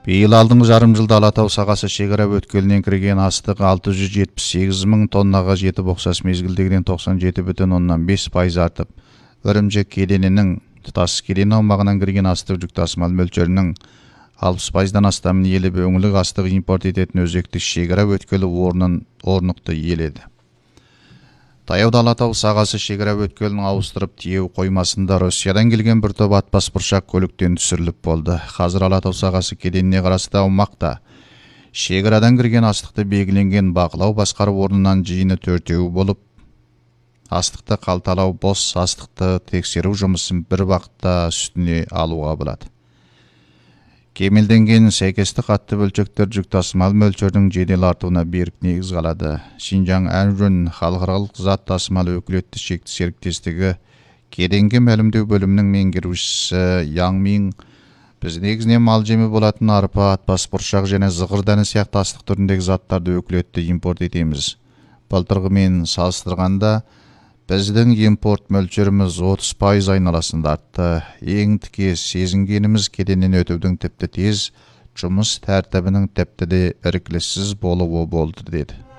Быйыл алдыңғы жарым жылда Алатау сағасы шекара өткелінен кірген астық 678 мың тоннаға жетіп, ұқсас мезгілдегіден 97,5% артып, Үрімжі кеденінің тұтас кеден аумағынан кірген астық жүк тасымал мөлшерінің 60%-дан астамын иелеп, өңірлік астық импорт ететін өзекті шекара өткелі орнықты иеледі. Таяуда Алатау сағасы шекара өткелін ауыстырып тиеу қоймасында Россиядан келген бір топ атпас бұршақ көліктен түсіріліп болды. Қазір Алатау сағасы кеденіне қарасты аумақта шекарадан кірген астықты белгіленген бақылау басқару орнынан жиыны 4-еу болып, астықты қалталау, бос астықты тексеру жұмысын бір уақытта үстіне алуға болады. Кемелденген сәйкестік атты бөлшектер жүк тасымал мөлшерінің жедел артуына берік негіз қалады. Шинжаң Әнжөн халықаралық зат тасымалы өкілетті шекті серіктестігі кеденге мәлімдеу бөлімінің меңгерушісі Яңмин біз негізінен мал жемі болатын арпа, атпас бұршақ және зығыр дәні сияқты астық түріндегі заттарды өкілетті импорт етеміз. Былтырғымен салыстырғанда біздің импорт мөлшеріміз 30% айналасында артты. Ең тіке сезінгеніміз кеденнен өтудің тіпті тез, жұмыс тәртібінің тіпті де іркіліссіз болуы болды, деді.